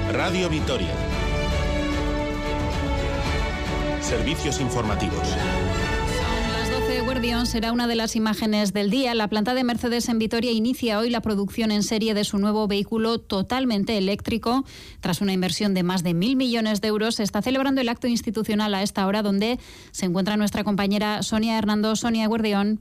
Radio Vitoria. Servicios informativos. Guardión será una de las imágenes del día. La planta de Mercedes en Vitoria inicia hoy la producción en serie de su nuevo vehículo totalmente eléctrico. Tras una inversión de más de 1.000 millones de euros, se está celebrando el acto institucional a esta hora, donde se encuentra nuestra compañera Sonia Hernando. Sonia, Guardión.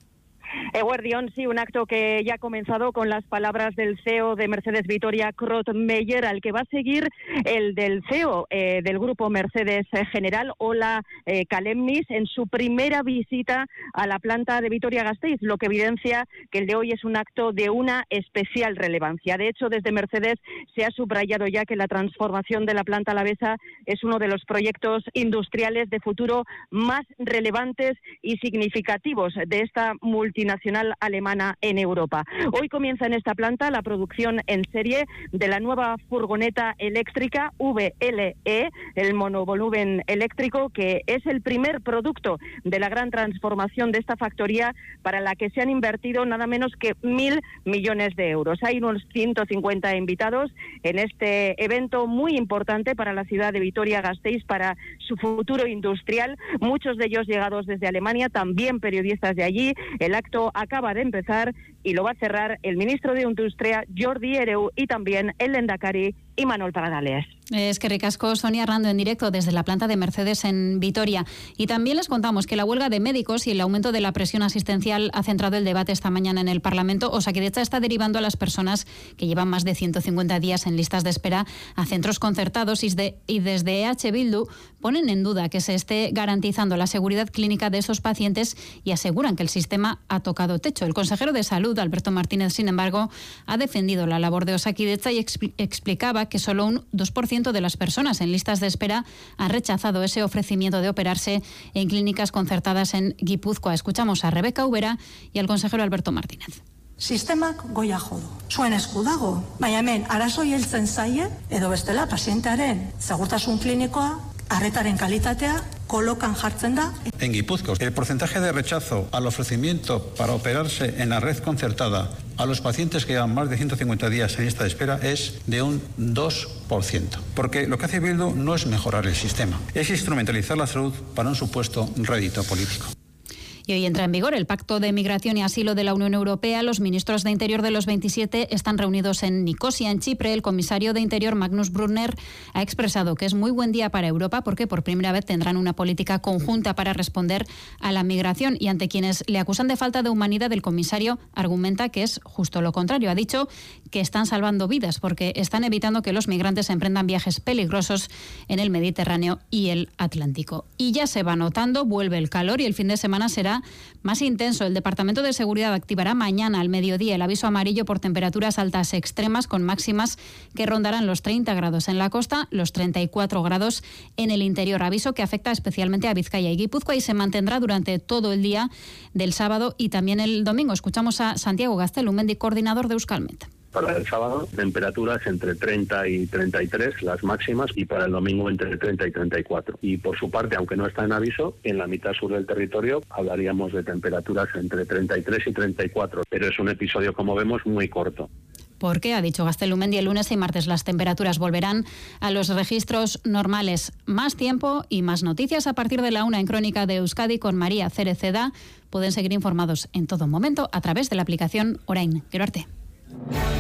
Guardión, sí, un acto que ya ha comenzado con las palabras del CEO de Mercedes Vitoria, Krot Meyer, al que va a seguir el del CEO del grupo Mercedes General, Ola Kalemnis, en su primera visita a la planta de Vitoria-Gasteiz, lo que evidencia que el de hoy es un acto de una especial relevancia. De hecho, desde Mercedes se ha subrayado ya que la transformación de la planta alavesa es uno de los proyectos industriales de futuro más relevantes y significativos de esta multinacional alemana en Europa. Hoy comienza en esta planta la producción en serie de la nueva furgoneta eléctrica VLE, el monovolumen eléctrico, que es el primer producto de la gran transformación de esta factoría, para la que se han invertido nada menos que 1.000 millones de euros. Hay unos 150 invitados en este evento muy importante para la ciudad de Vitoria-Gasteiz, para su futuro industrial, muchos de ellos llegados desde Alemania, también periodistas de allí. El acto acaba de empezar y lo va a cerrar el ministro de Industria, Jordi Hereu, y también el lehendakari Imanol Pradales. Es que ricasco, Sonia Hernando, en directo desde la planta de Mercedes en Vitoria. Y también les contamos que la huelga de médicos y el aumento de la presión asistencial ha centrado el debate esta mañana en el Parlamento. Osakidetza está derivando a las personas que llevan más de 150 días en listas de espera a centros concertados, y desde EH Bildu ponen en duda que se esté garantizando la seguridad clínica de esos pacientes y aseguran que el sistema ha tocado techo. El consejero de Salud, Alberto Martínez, sin embargo, ha defendido la labor de Osakidetza y explicaba que solo un 2% de las personas en listas de espera han rechazado ese ofrecimiento de operarse en clínicas concertadas en Guipúzcoa. Escuchamos a Rebeca Ubera y al consejero Alberto Martínez. Sistemak goia jo du. Zuen esku dago, baina hemen arazoi heltzen zaie edo bestela pazientearen segurtasun klinikoa, arretaren kalitatea kolokan jartzen da. En Guipúzcoa, el porcentaje de rechazo al ofrecimiento para operarse en la red concertada a los pacientes que llevan más de 150 días en lista de espera es de un 2%. Porque lo que hace Bildu no es mejorar el sistema, es instrumentalizar la salud para un supuesto rédito político. Y hoy entra en vigor el Pacto de Migración y Asilo de la Unión Europea. Los ministros de Interior de los 27 están reunidos en Nicosia, en Chipre. El comisario de Interior, Magnus Brunner, ha expresado que es muy buen día para Europa porque por primera vez tendrán una política conjunta para responder a la migración. Y ante quienes le acusan de falta de humanidad, el comisario argumenta que es justo lo contrario. Ha dicho que están salvando vidas porque están evitando que los migrantes emprendan viajes peligrosos en el Mediterráneo y el Atlántico. Y ya se va notando, vuelve el calor y el fin de semana será más intenso. El Departamento de Seguridad activará mañana al mediodía el aviso amarillo por temperaturas altas extremas, con máximas que rondarán los 30 grados en la costa, los 34 grados en el interior. Aviso que afecta especialmente a Vizcaya y Guipúzcoa y se mantendrá durante todo el día del sábado y también el domingo. Escuchamos a Santiago Gaztelumendi, coordinador de Euskalmet. Para el sábado, temperaturas entre 30 y 33, las máximas, y para el domingo entre 30 y 34. Y por su parte, aunque no está en aviso, en la mitad sur del territorio hablaríamos de temperaturas entre 33 y 34, pero es un episodio, como vemos, muy corto. Porque, ha dicho Gaztelumendi, el lunes y martes las temperaturas volverán a los registros normales. Más tiempo y más noticias a partir de la 1 en Crónica de Euskadi con María Cereceda. Pueden seguir informados en todo momento a través de la aplicación Orain. Quiero arte.